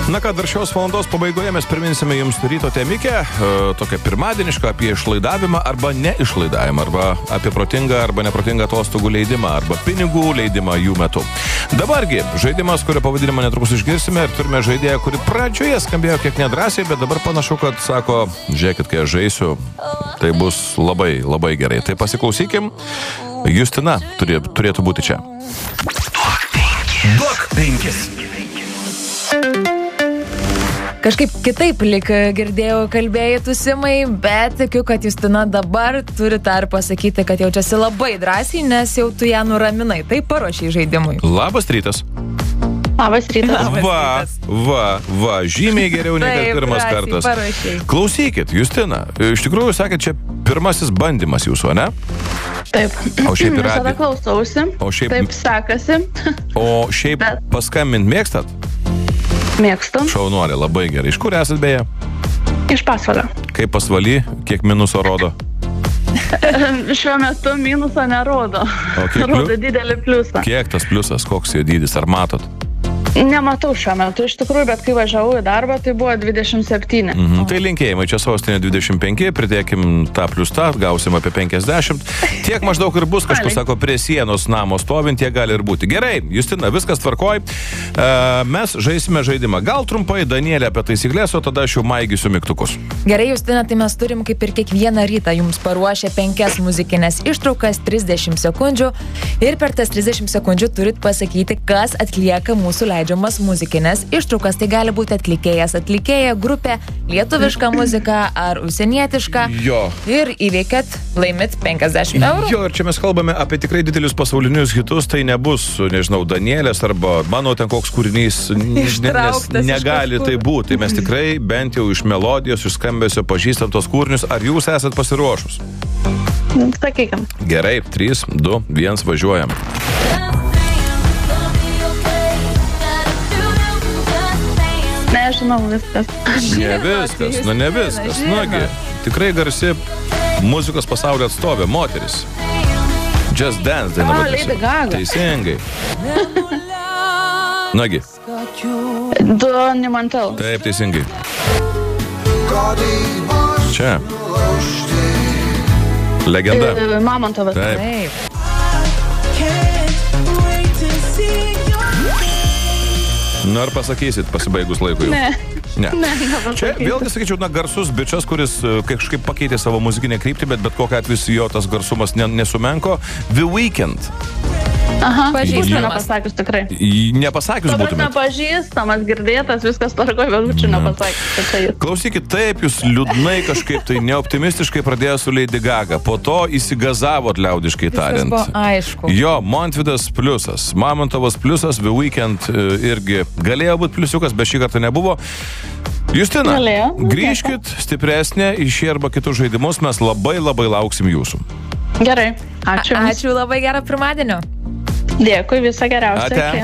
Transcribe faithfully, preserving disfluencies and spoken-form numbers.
Na ką, dar šios valandos pabaigoje mes priminsime jums ryto temikę, e, tokią pirmadienišką apie išlaidavimą arba neišlaidavimą, arba apie protingą arba neprotingą atostogų leidimą, arba pinigų leidimą jų metu. Dabargi, žaidimas, kurio pavadinimą netrukus išgirsime, ir turime žaidėją, kuri pradžioje skambėjo kiek nedrąsiai, bet dabar panašu, kad sako, žiūrėkit, kai aš žaisiu, tai bus labai, labai gerai. Tai pasiklausykim, Justina turė, turėtų būti čia. Duok penkis. Kažkaip kitaip lik girdėjau kalbėjai Simai, bet tikiu, kad Justina dabar turi tą ir pasakyti, kad jaučiasi labai drąsiai, nes jau tu ją nuraminai. Tai paruošiai žaidimui. Labas rytas. Labas rytas. Va, va, va, žymiai geriau nei kad pirmas drąsiai kartas. Parašiai. Klausykit, Justina, iš tikrųjų sakėt, čia pirmasis bandymas jūsų, ne? Taip. O šiaip ir Visada radi- klausausi. O šiaip- Taip sekasi. O šiaip Bet- paskambint mėgstat? Mėgstu. Šaunuolė, labai gerai. Iš kur esat beje? Iš Pasvalio. Kaip pasvaly, kiek minuso rodo? Šiuo metu minuso nerodo. O kiek Rodo pliu- didelį pliusą. Kiek tas pliusas, koks jo dydis, ar matot? Nematau šiuo metu iš tikrųjų, bet kai važiavau į darbą, tai buvo dvidešimt septyni. Mhm. Tai linkėjimai, čia sostinė dvidešimt penki, pridėkim tą plius tą, gausim apie penkiasdešimt. Tiek maždaug ir bus, kažkur Gerai. sako, prie sienos namo stovint, tiek gali ir būti. Gerai, Justina, viskas tvarkoj. E, mes žaisime žaidimą. Gal trumpai, Danielė, apie taisyklės, o tada aš jau maigysiu mygtukus. Gerai, Justina, tai mes turim kaip ir kiekvieną rytą jums paruošę penkias muzikinės ištraukas, trisdešimt sekundžių. Ir per tas trisdešimt sekundžių turit pasakyti, kas atlieka mūsų leidžiamas muzikinės ištraukas. Tai gali būti atlikėjas, atlikėja, grupė, lietuviška muzika ar užsienietiška. Jo. Ir įveikat, laimit penkiasdešimt eurų. Jo, ir čia mes kalbame apie tikrai didelius pasaulinius hitus, tai nebus, nežinau, Danielės arba mano ten koks kūrinys, n- nes Ištrauktas iš negali kažkur. tai būti. Tai mes tikrai bent jau iš melodijos, iš skambesio pažįstam tos kūrinius. Ar jūs esat pasiruošus? Sakykim. Gerai, trys, du, vienas, važiuojam. Nežinau viskas. Ne viskas, nu ne viskas. žino. Nagi, tikrai garsi muzikos pasaulio atstovė, moteris. Just Dance daina O, vadinasi. Lady Gaga. Teisingai. Nagi, Doni Mantel. taip, teisingai. Čia. Legenda. E, Mamontovas. Taip. Taip. Nu ar pasakysit pasibaigus laikui? Ne. Ne. Ne, Čia nepasakysiu. vėlgi sakyčiau, na, garsus bičias, kuris e, kažkaip pakeitė savo muzikinę kryptį, bet bet kokia atveju jo tas garsumas ne, nesumenko. The Weeknd. Aha, Pažįstamas. būčiau nepasakius tikrai. Į- Nepasakius Dabar būtumėt. nepažįstamas, girdėtas, viskas tvarkoja, bet būčiau nepasakius. kad tai jis. Klausykit, taip, jūs liūdnai kažkaip tai neoptimistiškai pradėjo su Lady Gaga, po to įsigazavot liaudiškai Viskas tariant. buvo aišku. Jo, Montvidas pliusas, Mamontovas pliusas, The Weeknd e, irgi galėjo būti pliusiukas, bet šį kartą nebuvo. Justina, Galėjo. grįžkit stipresnė į šį arba kitus žaidimus, mes labai labai lauksim jūsų. Gerai, ačiū. Jums. Ačiū, labai gerą pirmadienio. Dėkui, visą geriausią. Ate. Iki.